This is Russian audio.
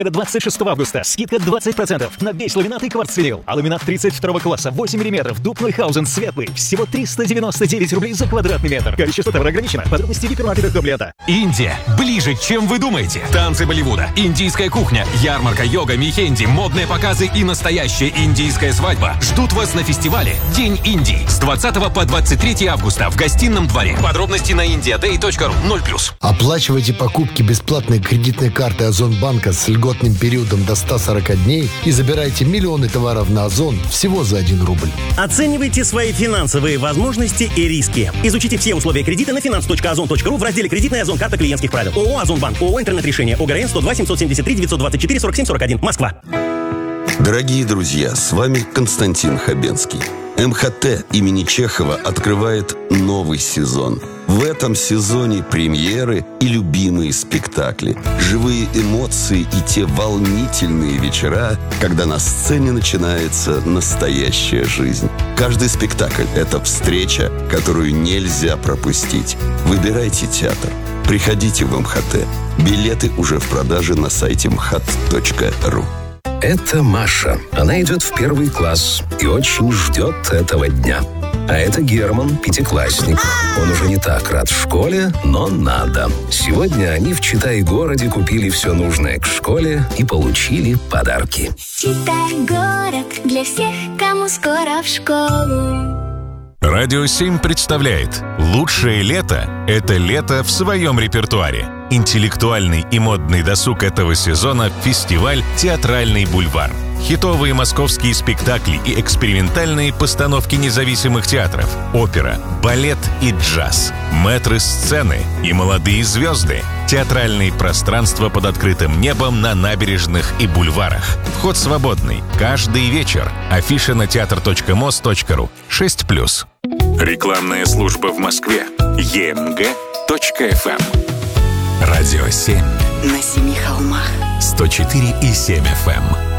До 26 августа скидка 20% на весь ламинат и кварцвинил. А ламинат 32 класса 8 мм дуб Нойхаузен светлый. Всего 399 рублей за квадратный метр. Количество товара ограничено. Подробности в гипермаркетах Дублета. Индия. Ближе, чем вы думаете. Танцы Болливуда, индийская кухня, ярмарка, йога, мехенди, модные показы и настоящая индийская свадьба ждут вас на фестивале «День Индии» с 20 по 23 августа в Гостином дворе. Подробности на indiaday.ru 0+. Оплачивайте покупки бесплатной кредитной карты Озонбанка с льготным периодом до 140 дней и забирайте миллионы товаров на Озон всего за 1 рубль. Оценивайте свои финансовые возможности и риски. Изучите все условия кредита на finance.ozon.ru в разделе «Кредитная Озон-карта клиентских правил». ООО «Озонбанк», ООО «Интернет-решение», ОГРН 102 773 924 47 41, Москва. Дорогие друзья, с вами Константин Хабенский. МХТ имени Чехова открывает новый сезон. В этом сезоне премьеры и любимые спектакли, живые эмоции и те волнительные вечера, когда на сцене начинается настоящая жизнь. Каждый спектакль – это встреча, которую нельзя пропустить. Выбирайте театр. Приходите в МХТ. Билеты уже в продаже на сайте mhat.ru. Это Маша. Она идет в 1 класс и очень ждет этого дня. А это Герман, 5-классник. Он уже не так рад в школе, но надо. Сегодня они в Читай-городе купили все нужное к школе и получили подарки. Читай-город для всех, кому скоро в школу. Радио 7 представляет «Лучшее лето – это лето в своем репертуаре». Интеллектуальный и модный досуг этого сезона – фестиваль «Театральный бульвар». Хитовые московские спектакли и экспериментальные постановки независимых театров, опера, балет и джаз, мэтры сцены и молодые звезды, театральные пространства под открытым небом на набережных и бульварах. Вход свободный. Каждый вечер. Афиша на teatr.mos.ru 6+. Рекламная служба в Москве. emg.fm. Радио 7. На 7 холмах. 104,7 FM.